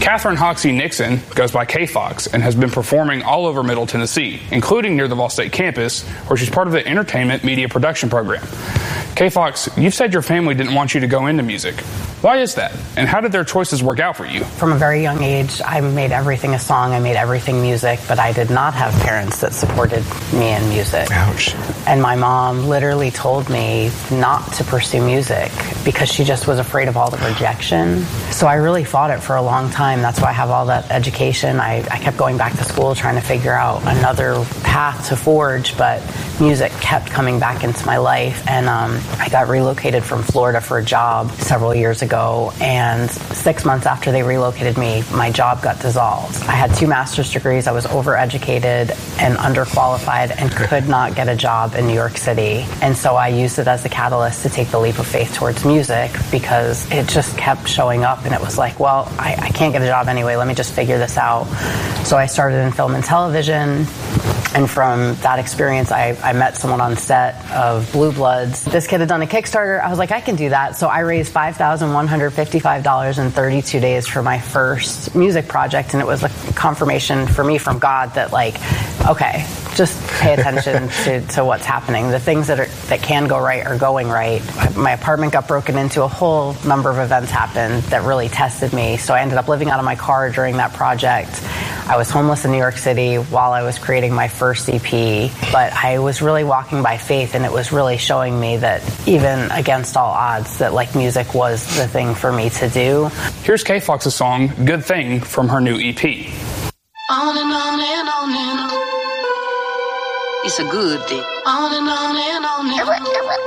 Catherine Hoxie Nixon goes by K-Fox and has been performing all over Middle Tennessee, including near the Vol State campus, where she's part of the entertainment media production program. K-Fox, you've said your family didn't want you to go into music. Why is that? And how did their choices work out for you? From a very young age, I made everything a song. I made everything music, but I did not have parents that supported me in music. Ouch. And my mom literally told me not to pursue music because she just was afraid of all the rejection. So I really fought it for a long time. That's why I have all that education. I kept going back to school trying to figure out another path to forge, but music kept coming back into my life. And I got relocated from Florida for a job several years ago, and 6 months after they relocated me, my job got dissolved. I had 2 master's degrees. I was overeducated and underqualified and could not get a job in New York City. And so I used it as the catalyst to take the leap of faith towards music, because it just kept showing up, and it was like, well, I can't get a job anyway. Let me just figure this out. So I started in film and television. And from that experience, I met someone on set of Blue Bloods. This kid had done a Kickstarter. I was like, I can do that. So I raised $5,155 in 32 days for my first music project. And it was a confirmation for me from God that, like, okay, just pay attention to what's happening. The things that can go right are going right. My apartment got broken into. A whole number of events happened that really tested me. So I ended up living out of my car during that project. I was homeless in New York City while I was creating my first EP, but I was really walking by faith, and it was really showing me that even against all odds, that like music was the thing for me to do. Here's K-Fox's song, Good Thing, from her new EP. On and on and on and on. It's a good thing. On and on and on and on.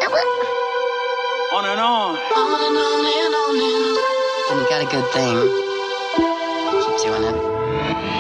On and on. On and on and on and on. And you got a good thing. Keep doing it.